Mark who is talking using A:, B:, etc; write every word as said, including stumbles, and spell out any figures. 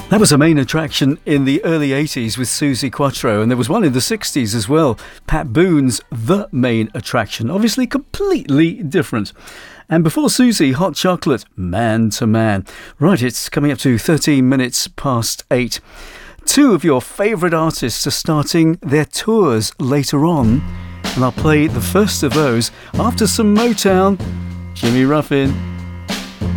A: That was a main attraction in the early eighties with Suzi Quatro, and there was one in the sixties as well. Pat Boone's The Main Attraction, obviously completely different. And before Suzi, Hot Chocolate, Man to Man. Right, it's coming up to thirteen minutes past eight. Two of your favourite artists are starting their tours later on, and I'll play the first of those after some Motown. Jimmy Ruffin.